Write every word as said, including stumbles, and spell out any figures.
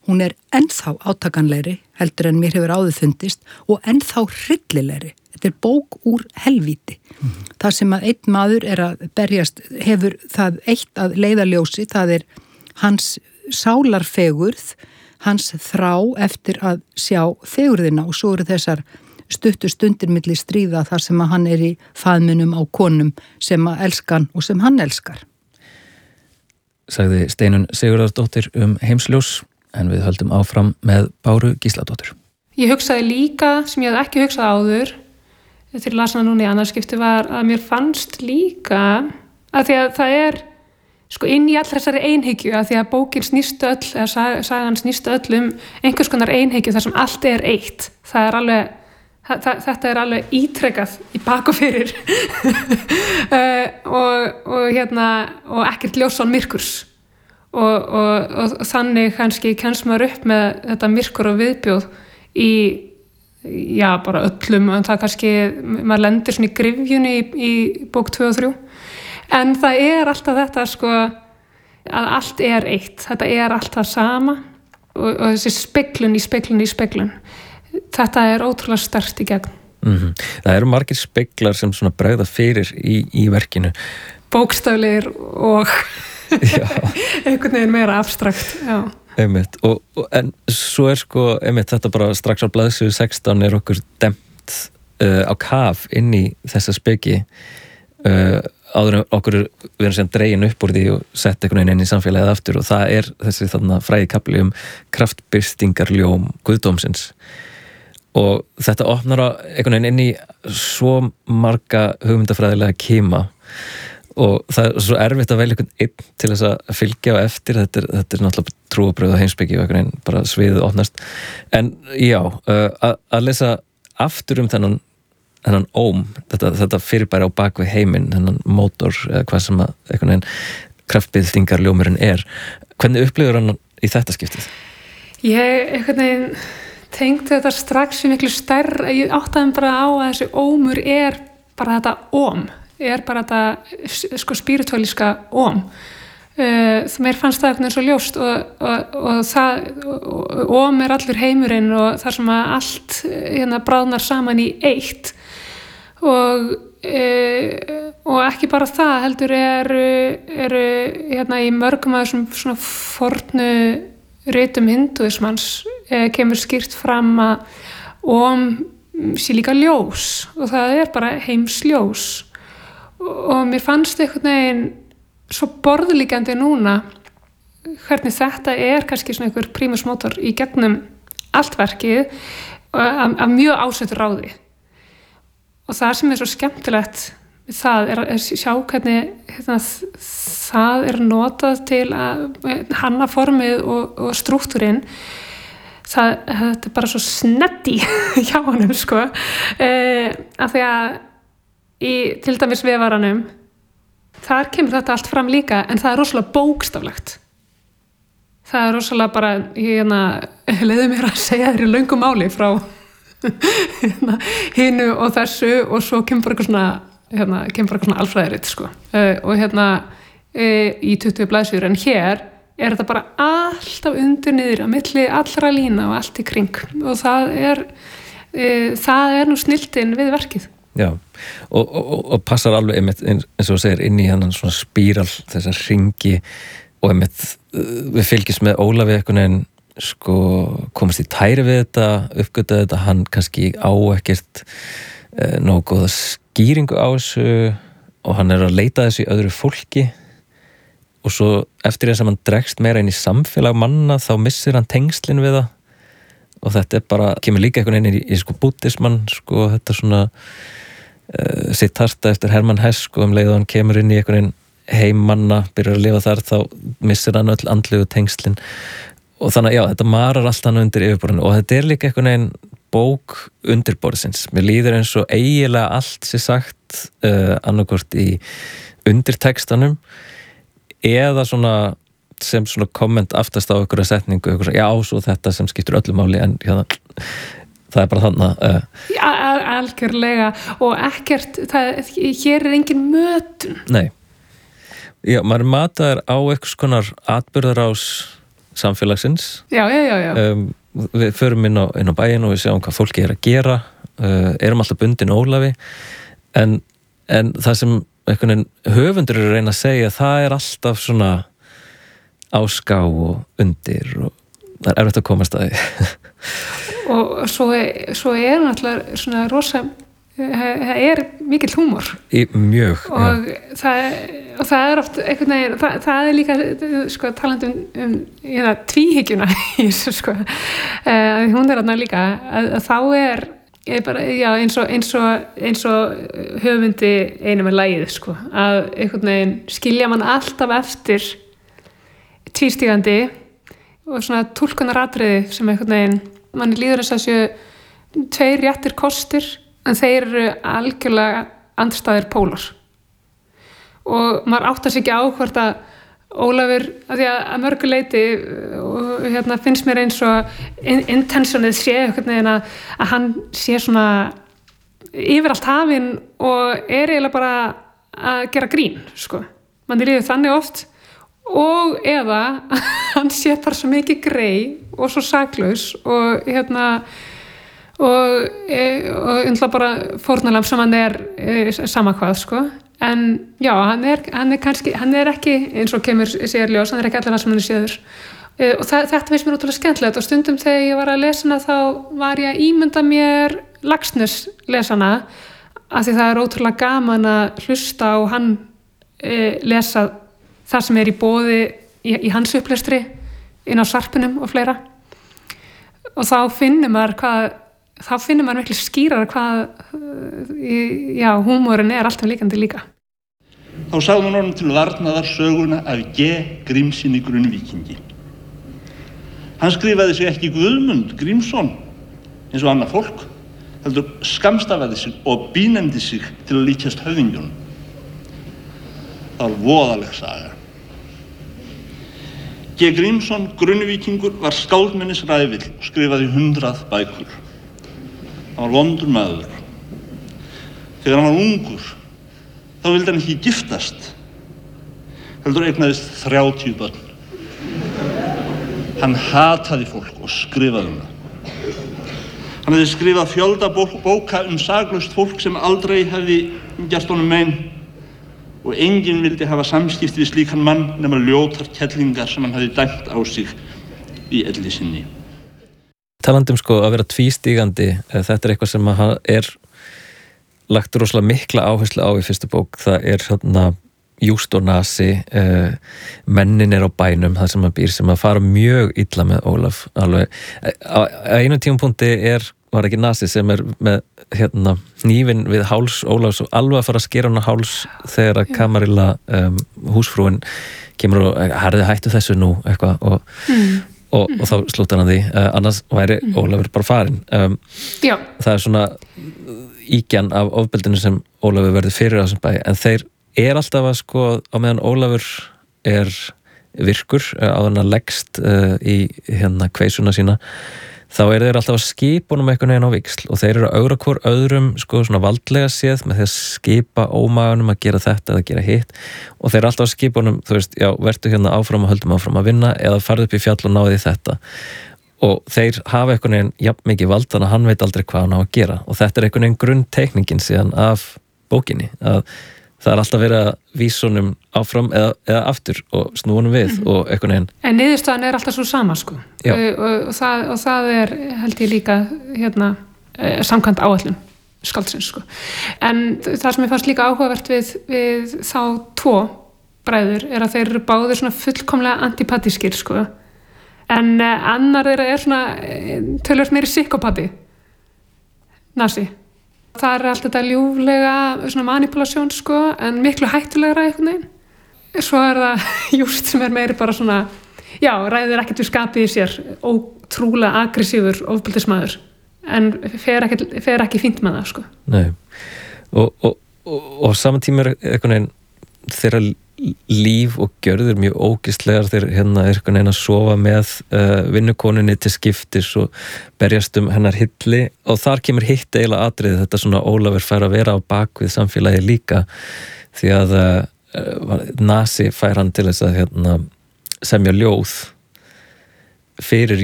hún er ennþá átakanlegri heldur en mér hefur áður fundist og ennþá hryllilegri. Þetta er bók úr helvíti. Mm. Það sem að einn maður er að berjast, hefur það eitt að leiðarljósi, það er hans sálarfegurð, hans þrá eftir að sjá fegurðina og svo eru þessar stuttu stundir milli stríða þar sem að hann er í faðmunum á konum sem að elskan og sem hann elskar. Sagði Steinunn Sigurðardóttir um Heimsljós, en við höldum áfram með Báru Gísladóttur. Ég hugsaði líka, sem ég hafði ekki hugsað áður, þegar ég las hana núna í annarskipti, var að mér fannst líka að því að það er sko inn í allra þessari einhyggju, að því að bókin snýst öll, eða sag, sagan snýst öll um einhvers konar einhyggju þar sem allt er eitt. Það er alveg, það, þetta er alveg ítrekað í bak og fyrir uh, og, og hérna og ekkert ljós án myrkurs og, og, og, og þannig kannski kemst maður upp með þetta myrkur og viðbjóð í já, bara öllum, en það kannski maður lendir svona í gryfjunni í, í bók tvö og þrjú, en það er alltaf þetta sko að allt er eitt, þetta er alltaf sama og, og þessi speglun í speglun í speglun, þetta er ótrúlega sterkt í gegn. Mm-hmm. Það eru margir speglar sem svona bregða fyrir í, í verkinu. Bókstaflegir og einhvern veginn meira abstrakt, já. Einmitt, og, og, en svo er sko, einmitt, þetta bara strax á blaðsíðu sextán er okkur dempt uh, á kaf inn í þessa speki uh, áður en okkur við erum sem dregin upp úr því og sett einhvern veginn inn í samfélagið aftur og það er þessi þarna frægi kafli um kraftbirtingarljóm guðdómsins og þetta opnar á einhvern veginn inn í svo marga hugmyndafræðilega kima og það er svo erfitt að velja einhvern einn til þess að fylgja á eftir, þetta er, þetta er náttúrulega trúarbrögð og heimspeki og einhvern veginn bara sviðið opnast, en já uh, að, að lesa aftur um þennan, þennan óm, þetta, þetta fyrirbæri á bakvið heiminn, þennan mótor eða hvað sem að einhvern veginn kraftbirtingarljómurinn er, hvernig upplifir hann í þetta skiptið? Ég einhvern veginn tengdi þetta strax í miklu stærra, ég áttaði bara á að þessi ómur er bara þetta óm er bara þetta sko spirituálíska óm uh, það mér fannst það eitthvað svo ljóst og, og, og það og, óm er allur heimurinn og þar sem að allt hérna bráðnar saman í eitt og uh, og ekki bara það heldur eru er, hérna í mörgum af þessum svona fornu ritum hindúismans uh, kemur skýrt fram að óm sé líka ljós og það er bara heimsljós og mér fannst einhvern veginn svo borðlíkjandi núna hvernig þetta er kannski svona einhver primus motor í gegnum allt verkið af mjög ásettur ráði og það sem er svo skemmtilegt við það er að sjá hvernig hérna, það er notað til að hanna formið og, og strúktúrin það, þetta er bara svo sneddi hjá honum sko eh, af því að í til dæmis vefaranum þar kemur þetta allt fram líka en það er rosalega bókstaflegt það er rosalega bara hérna, leiði mér að segja þér í löngu máli frá hérna, hinu og þessu og svo kemur bara eitthvað svona, hérna, kemur bara eitthvað svona alfræðirit sko. uh, og hérna uh, í tuttugu blaðsíður en hér er þetta bara alltaf undir niður á milli allra lína og allt í kring og það er uh, það er nú snilldin við verkið. Já, og, og, og passar alveg einmitt, eins og segir inn í hann svona spíral, þessar hringi og einmitt við fylgjumst með Ólafi einhvern veginn sko komast í tæri við þetta, uppgötaði þetta, hann kannski á ekkert eh, nógu góða skýringu á þessu og hann er að leita þessu í öðru fólki og svo eftir þess að hann dregst meira inn í samfélag manna þá missir hann tengslin við það og þetta er bara, kemur líka einhvern veginn í, í sko búddismann, sko þetta svona Uh, sitt harta eftir Hermann Hesse og um leið og hann kemur inn í einhvern heim manna, byrjar að lifa þar þá missir hann öll andlegu tengslin og þannig að já, þetta marar allt hann undir yfirborðinu og þetta er líka einhvern veginn bók undirborðsins, mér líður eins og eiginlega allt sé sagt uh, annarkvort í undirtextanum eða svona sem svona komment aftast á einhverja setningu, einhverja, já, svo þetta sem skiptir öllu máli en hérna það er bara þannig uh. Já, algjörlega og ekkert, það, hér er engin mötun. Nei, já, maður mataður á eitthvað konar atburðarás samfélagsins. Já, já, já, já. Um, við förum inn á, inn á bæinn og við sjáum hvað fólki er að gera, uh, erum alltaf bundin Ólafi, en, en það sem einhvern veginn höfundur eru að reyna að segja, það er alltaf svona áská og undir og það er erfitt að komast að því. Og svo er, svo er náttúrulega svona rosa, það er mikill húmor. Í, mjög, og það, og það er oft einhvern veginn, það, það er líka sko talandi um, um ja, tvíhyggjuna í þessu sko, uh, hún er þarna líka, að, að þá er ég bara, já, eins og, eins og, eins og höfundi einu með lagið sko, að einhvern veginn skilja mann alltaf eftir tvístígandi og svona túlkunaratriði sem einhvern veginn, manni líður þess að séu tveir réttir kostir en þeir eru algjörlega andstæðir pólar og maður áttar sig ekki á hvort að Ólafur, að því að, að mörgu leiti og hérna finnst mér eins og in, intentionið sé einhvern veginn að, að hann sé svona yfir allt hafinn og er eiginlega bara að gera grín sko, manni líður þannig oft og eða hann sé bara svo mikið grey og svo saklaus og hérna og, og undla bara fórnalamb sem hann er sama hvað sko, en já, hann er, hann er kannski, hann er ekki eins og kemur sér ljós, hann er ekki allir það sem hann er séður og það, þetta finnst mér ótrúlega skemmtilegt og stundum þegar ég var að lesa hana þá var ég að ímynda mér Laxness lesana af því það er ótrúlega gaman að hlusta og hann e, lesa það sem er í boði í, í hans upplestri inn á Sarpinum og fleira og þá finnur maður hvað þá finnur maður miklu skýrar hvað já, húmórin er alltaf líkandi líka. Þá sagði hún honum til varnaðar söguna af G. Grímssyni Grunnvíkingi. Hann skrifaði sig ekki Guðmund Grímsson eins og annað fólk, heldur skamstafaði sig og bínefndi sig til að líkjast höfðingjunum. Það var voðaleg saga. G. Grímsson Grunnvíkingur var skáldmennisræfill og skrifaði hundrað bækur. Hann var vondur maður. Þegar hann var ungur, þá vildi hann ekki giftast. Heldur eignaðist þrjátíu börn. Hann hataði fólk og skrifaði um það. Hann hefði skrifað fjölda bóka um saklaust fólk sem aldrei hefði gert honum mein og enginn vildi hafa samskipti við slíkan mann nema ljótar kellingar sem hann hefði dæmt á sig í elli sinni. Talandi um sko að vera tvístígandi, þetta er eitthvað sem er lagt rosalega mikla áherslu á í fyrstu bók, það er hérna Just og Nasi, uh, mennin er á bænum, það sem hann býr sem að fara mjög illa með Ólaf alveg, á, á einum tímapunkti er, var ekki Nasi sem er með hérna hnífinn við háls Ólafs og alveg að fara að skera hann á háls þegar að Kamarilla um, húsfrúin kemur og herði hættu þessu nú eitthvað og mm. Og, og þá slúttar hann því, uh, annars væri Ólafur bara farinn. Um, það er svona íkjan af ofbeldinu sem Ólafur verður fyrir á þessum bæ, en þeir er alltaf að sko á meðan Ólafur er virkur uh, á hann að leggst uh, í hérna kveisuna sína, þá er þeir alltaf að skipa honum einhvern veginn á víxl og þeir eru að augra hvor öðrum sko svona valdlega séð með því að skipa ómaganum að gera þetta eða gera hitt og þeir eru alltaf að skipa honum, þú veist, já, vertu hérna áfram og höldum áfram að vinna eða farðu upp í fjall og náði þetta og þeir hafa einhvern veginn jafn mikið vald þannig að hann veit aldrei hvað hann á að gera og þetta er einhvern veginn grunnteikningin síðan af bókinni, að það er alltaf verið að vísa honum áfram eða, eða aftur og snúa honum við mm-hmm. og einhvern veginn. En niðurstaðan er alltaf svo sama sko og, og, og, það, og það er held ég líka hérna samkvæmt áætlun skáldsins sko. En það sem ég fannst líka áhugavert við, við þá tvo bræður er að þeir eru báðir svona fullkomlega antipatískir sko en annar þeirra er svona tölvöld meiri psykopati Nasi. Það er alltaf þetta ljúflega svona manipulasjón sko, en miklu hættulegra einhvern veginn. Svo er það Just sem er meiri bara svona, já, ræðir ekkert við skapið í sér, ótrúlega aggressífur ofbeldismadur, en fer ekki, fer ekki fínt með það sko. Nei, og, og, og, og saman tíma er einhvern veginn þeirra líf og gjörður mjög ógeðslegar þegar hérna er einhvern veginn að sofa með uh, vinnukonunni til skiptis og berjast um hennar hilli og þar kemur hitt eiginlega atriði þetta svona Ólafur fær að vera á bakvið samfélagi líka því að uh, Nasi fær hann til þess að hérna, semja ljóð fyrir